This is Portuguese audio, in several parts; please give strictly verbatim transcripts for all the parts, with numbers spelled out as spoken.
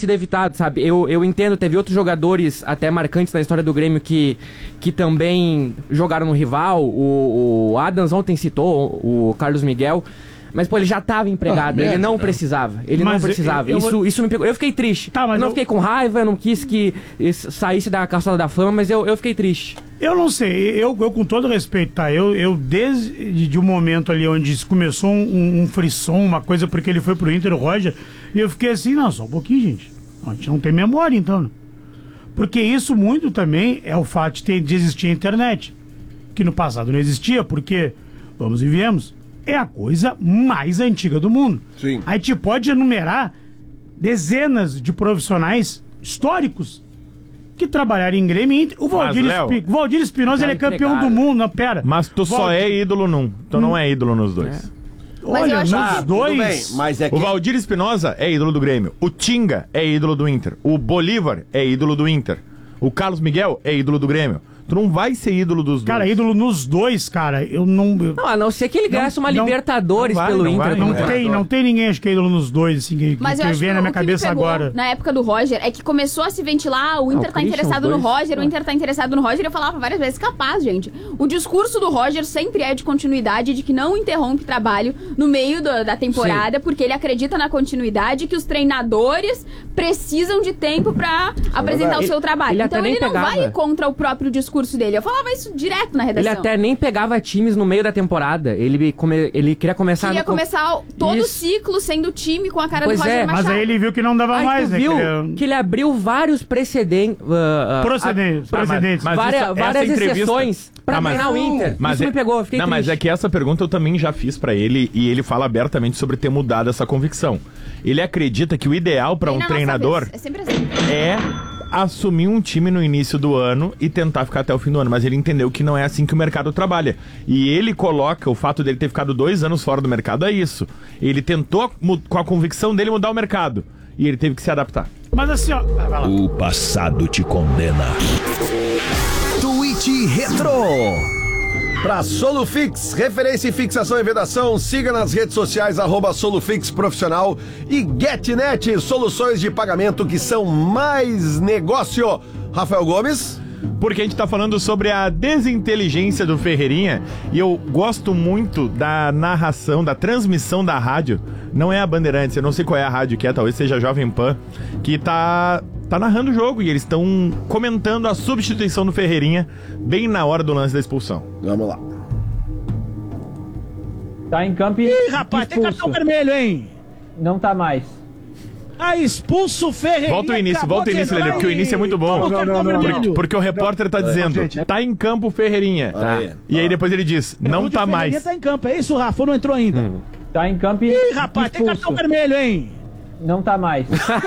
sido evitado, sabe? Eu, eu entendo, teve outros jogadores até marcantes na história do Grêmio que, que também jogaram no rival. O, o Adams ontem citou, o Carlos Miguel. Mas, pô, ele já estava empregado, ah, ele não precisava. Ele mas não precisava. Eu, eu, isso, isso me pegou. Eu fiquei triste. Tá, mas eu não eu... fiquei com raiva, eu não quis que saísse da calçada da fama, mas eu, eu fiquei triste. Eu não sei, eu, eu com todo respeito, tá? Eu, eu desde de um momento ali onde começou um, um frisson, uma coisa porque ele foi pro Inter, o Roger, e eu fiquei assim, não, só um pouquinho, gente. A gente não tem memória, então. Porque isso muito também é o fato de, ter, de existir a internet. Que no passado não existia, porque, vamos e viemos, é a coisa mais antiga do mundo. Sim. A gente pode enumerar dezenas de profissionais históricos que trabalharam em Grêmio e Inter. O Valdir, Espi... Valdir Espinosa, ele é campeão do mundo, não, pera. Mas tu Valdir... só é ídolo num, tu hum. não é ídolo nos dois. É. Olha, nos ah, dois... bem, mas é que... O Valdir Espinosa é ídolo do Grêmio. O Tinga é ídolo do Inter. O Bolívar é ídolo do Inter. O Carlos Miguel é ídolo do Grêmio. Tu não vai ser ídolo dos dois. Cara, ídolo nos dois, cara, eu não... Eu... Não, a não ser que ele ganhasse uma não, Libertadores não vai, pelo não Inter. Vai, não, não, tem, não tem ninguém, acho que é ídolo nos dois, assim, que, mas que, eu que vem na minha cabeça agora. Na época do Roger, é que começou a se ventilar, o Inter ah, o tá Christian, interessado no Roger, o Inter tá interessado no Roger, eu falava várias vezes, capaz, gente. O discurso do Roger sempre é de continuidade, de que não interrompe trabalho no meio do, da temporada, Sim. porque ele acredita na continuidade, que os treinadores precisam de tempo pra apresentar ele, o seu trabalho. Ele então ele não pegava. vai contra o próprio discurso dele. Eu falava isso direto na redação. Ele até nem pegava times no meio da temporada. Ele, come, ele queria começar... Queria no... começar todo o ciclo sendo time com a cara pois do Roger é, Machado. Mas aí ele viu que não dava aí mais, né? viu que ele... que ele abriu vários precedentes... Uh, uh, procedentes. A, procedentes. mas, mas várias isso, várias exceções pra ah, treinar o Inter. Mas isso é, me pegou, fiquei Não, triste. mas é que essa pergunta eu também já fiz pra ele e ele fala abertamente sobre ter mudado essa convicção. Ele acredita que o ideal pra um treinador é sempre assim. é... assumir um time no início do ano e tentar ficar até o fim do ano, mas ele entendeu que não é assim que o mercado trabalha. E ele coloca o fato dele ter ficado dois anos fora do mercado a isso. Ele tentou, com a convicção dele, mudar o mercado. E ele teve que se adaptar. Mas assim, ó... O passado te condena. Tweet Retro. Para Solufix, referência em fixação e vedação, siga nas redes sociais, arroba Solufix Profissional e GetNet, soluções de pagamento que são mais negócio. Rafael Gomes. Porque a gente tá falando sobre a desinteligência do Ferreirinha e eu gosto muito da narração, da transmissão da rádio. Não é a Bandeirantes, eu não sei qual é a rádio que é, talvez seja a Jovem Pan, que tá... tá narrando o jogo e eles estão comentando a substituição do Ferreirinha bem na hora do lance da expulsão. Vamos lá. Tá em campo e... Ih, rapaz, expulso. Tem cartão vermelho, hein? Não tá mais. Ah, expulso o Ferreirinha. Volta o início, volta o início, Lelê, porque o início é muito bom. Não, não, não, porque, porque o repórter tá dizendo, tá em campo o Ferreirinha. Tá. E aí depois ele diz, não tá mais. O Ferreirinha tá em campo, é isso, Rafa? Não entrou ainda. Hum. Tá em campo e... Ih, rapaz, expulso. Tem cartão vermelho, hein? Não tá mais.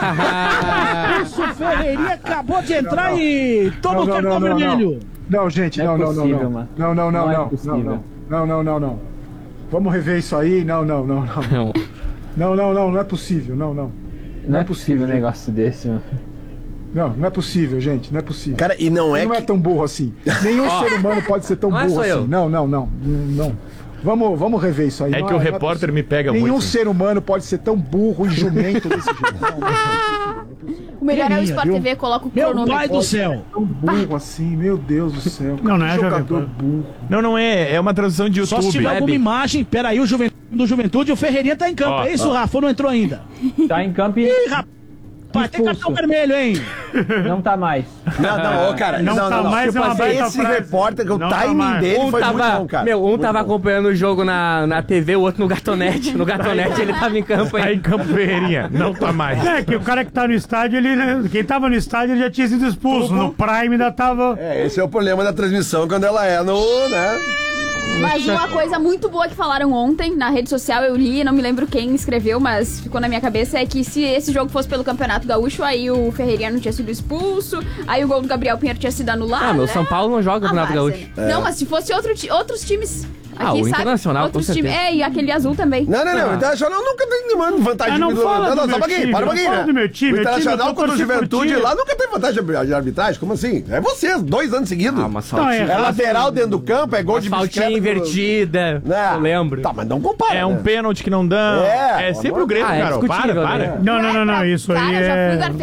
Isso, o Ferreirinha acabou de entrar não, não. e toma o cartão vermelho. Não, não, gente, não, não, não, não. Não, não, não, não, não, não, não, não, não, não. Vamos rever isso aí. Não, não, não, não. Não, não, não, não é possível, não, não. Não, não é possível um negócio desse, mano. Não, não é possível, gente, não é possível. Cara, e não é Ele não que... é tão burro assim. Nenhum ser humano pode ser tão burro assim. Eu. Não, não, não, não. Vamos, vamos rever isso aí. É não, que o não repórter é me pega Nenhum muito. Nenhum ser humano pode ser tão burro e jumento desse jeito. Não, não é o melhor é o Sport T V, coloca o cronômetro. Meu pai do céu. É tão burro assim, meu Deus do céu. Não, não é jogador burro. Não, não é. É uma transmissão de YouTube. Só se tiver alguma imagem. Peraí, o Juventude, do Juventude, o Ferreirinha tá em campo. Ó, é isso, ó. Rafa? Não entrou ainda. Tá em campo e... Ih, rapaz, tem cartão vermelho, hein? Não tá mais. Não, não, ô, cara. Não, não tá não, mais, tipo, é uma assim, esse frase. repórter, que o não timing tá dele um foi tava, muito bom, cara. Meu, um muito tava bom. acompanhando o jogo na, na T V, o outro no Gatonete. No Gatonete ele tava em campo aí. Tá em campo Ferreirinha. Não tá mais. É, que o cara que tá no estádio, ele, quem tava no estádio, ele já tinha sido expulso. No Prime ainda tava... É, esse é o problema da transmissão quando ela é no, né... Mas uma coisa muito boa que falaram ontem na rede social, eu li, não me lembro quem escreveu, mas ficou na minha cabeça, é que se esse jogo fosse pelo Campeonato Gaúcho, aí o Ferreirinha não tinha sido expulso, aí o gol do Gabriel Pinheiro tinha sido anulado. Ah, meu, né? São Paulo não joga no Ah, Campeonato Gaúcho. É. Não, mas se fosse outro ti- outros times... Ah, Aqui, o sabe? Internacional, Outros com times. certeza. É, e aquele azul também. Não, não, não. O Internacional nunca tem nenhuma vantagem Ah, não de fala do Não, não, meu só um pouquinho, time, para um não pouquinho. fala né? do meu time, O meu time, Internacional eu tô contra o torcendo pro Juventude time. lá nunca tem vantagem de arbitragem. Como assim? É vocês, dois anos seguidos. Ah, uma Não, é É errado. lateral dentro do campo, é gol de Faltinha bicicleta. invertida. Né? Eu lembro. Tá, mas não compara. É um né? pênalti que não dá. É, É sempre o Grêmio, Ah, é cara. Para, discutível, para. né? Não, não, não, não, isso Cara, aí já fui é... garfeado